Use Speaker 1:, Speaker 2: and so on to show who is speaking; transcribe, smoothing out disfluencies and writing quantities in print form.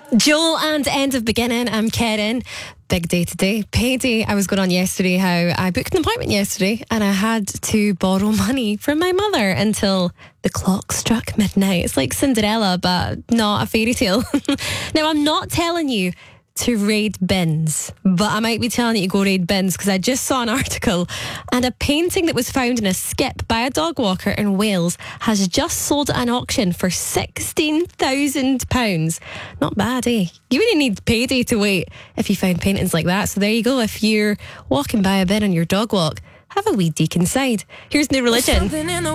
Speaker 1: Joel and End of Beginning. I'm Karen. Big day today. Payday. I was going on yesterday how I booked an appointment yesterday and I had to borrow money from my mother until the clock struck midnight. It's like Cinderella, but not a fairy tale. Now, I'm not telling you to raid bins, but I might be telling you to go raid bins because I just saw an article and a painting that was found in a skip by a dog walker in Wales has just sold at an auction for £16,000. Not bad, eh? You wouldn't need payday to wait if you found paintings like that. So there you go. If you're walking by a bin on your dog walk, have a wee deek inside. Here's New Religion.